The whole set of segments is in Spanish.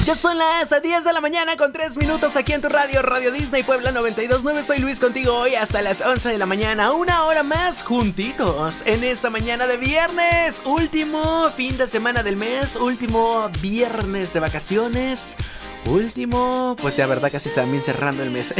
Ya son las 10 de la mañana con 3 minutos aquí en tu radio, Radio Disney Puebla 92.9. Soy Luis contigo hoy hasta las 11 de la mañana. Una hora más juntitos en esta mañana de viernes. Último fin de semana del mes, último viernes de vacaciones. Último, pues ya verdad casi también cerrando el mes.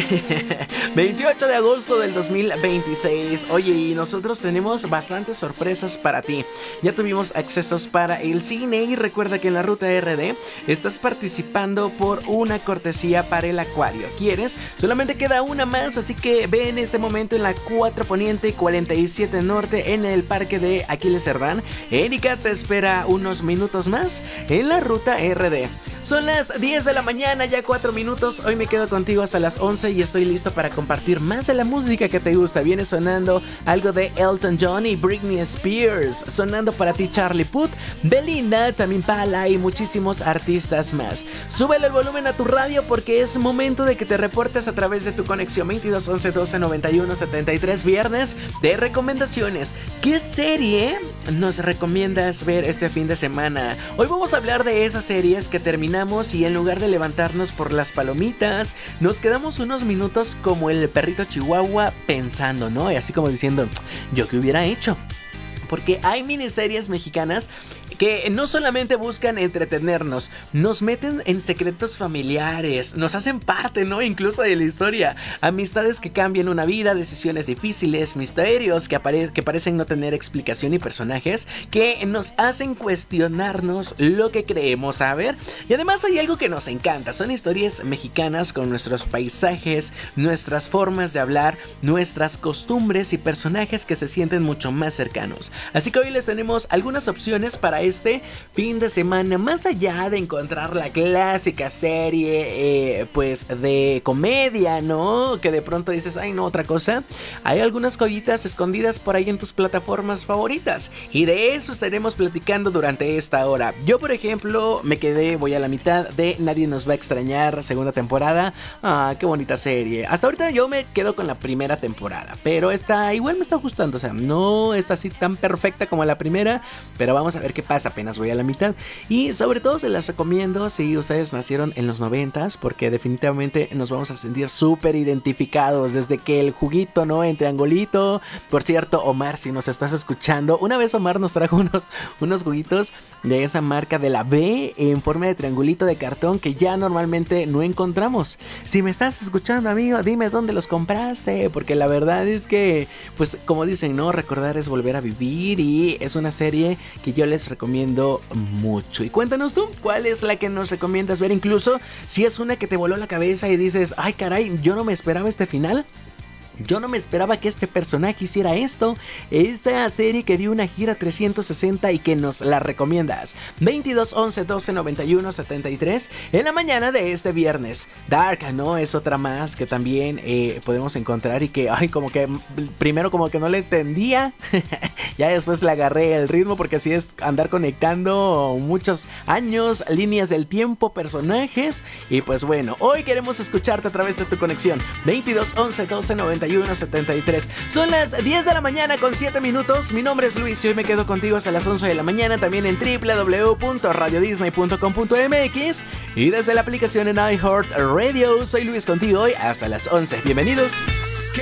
28 de agosto del 2026. Oye, y nosotros tenemos bastantes sorpresas para ti. Ya tuvimos accesos para el cine y recuerda que en la ruta RD estás participando por una cortesía para el acuario. ¿Quieres? Solamente queda una más, así que ve en este momento en la 4 Poniente 47 Norte en el parque de Aquiles Cerdán. Erika te espera unos minutos más en la ruta RD. Son las 10 de la mañana, ya 4 minutos. Hoy me quedo contigo hasta las 11 y estoy listo para compartir más de la música que te gusta. Viene sonando algo de Elton John y Britney Spears. Sonando para ti Charlie Puth, Belinda, Tame Impala y muchísimos artistas más. Súbele el volumen a tu radio porque es momento de que te reportes a través de tu conexión 22 11 12 91 73. Viernes de recomendaciones. ¿Qué serie nos recomiendas ver este fin de semana? Hoy vamos a hablar de esas series que terminamos y en lugar de levantarnos por las palomitas, nos quedamos unos minutos como el perrito chihuahua pensando, ¿no? Y así como diciendo, ¿yo qué hubiera hecho? Porque hay miniseries mexicanas que no solamente buscan entretenernos, nos meten en secretos familiares, nos hacen parte, ¿no? Incluso de la historia. Amistades que cambian una vida, decisiones difíciles, misterios que parecen no tener explicación y personajes que nos hacen cuestionarnos lo que creemos saber. Y además hay algo que nos encanta, son historias mexicanas con nuestros paisajes, nuestras formas de hablar, nuestras costumbres y personajes que se sienten mucho más cercanos. Así que hoy les tenemos algunas opciones para este fin de semana. Más allá de encontrar la clásica serie pues de comedia, ¿no? Que de pronto dices, ay no, otra cosa. Hay algunas joyitas escondidas por ahí en tus plataformas favoritas. Y de eso estaremos platicando durante esta hora. Yo por ejemplo voy a la mitad de Nadie nos va a extrañar, segunda temporada. Ah, qué bonita serie. Hasta ahorita yo me quedo con la primera temporada, pero esta igual me está gustando. O sea, no está así tan perfecta como la primera, pero vamos a ver qué pasa, apenas voy a la mitad. Y sobre todo se las recomiendo si ustedes nacieron en los 90s, porque definitivamente nos vamos a sentir súper identificados desde que el juguito, ¿no? En triangulito. Por cierto, Omar, si nos estás escuchando, una vez Omar nos trajo unos juguitos de esa marca de la B en forma de triangulito de cartón que ya normalmente no encontramos. Si me estás escuchando, amigo, dime dónde los compraste, porque la verdad es que, pues como dicen, ¿no? Recordar es volver a vivir y es una serie que yo les recomiendo mucho. Y cuéntanos tú, ¿cuál es la que nos recomiendas ver? Incluso si es una que te voló la cabeza y dices, ay caray, yo no me esperaba este final. Yo no me esperaba que este personaje hiciera esto. Esta serie que dio una gira 360 y que nos la recomiendas. 22 11 12 91 73 en la mañana de este viernes. Dark, ¿no? Es otra más que también podemos encontrar y que, ay, como que primero como que no le entendía. Ya después le agarré el ritmo porque así es andar conectando muchos años, líneas del tiempo, personajes. Y pues bueno, hoy queremos escucharte a través de tu conexión. 22 11 12 91 73. Son las 10 de la mañana con 7 minutos. Mi nombre es Luis y hoy me quedo contigo hasta las 11 de la mañana. También en www.radiodisney.com.mx y desde la aplicación en iHeartRadio. Soy Luis contigo hoy hasta las 11. Bienvenidos.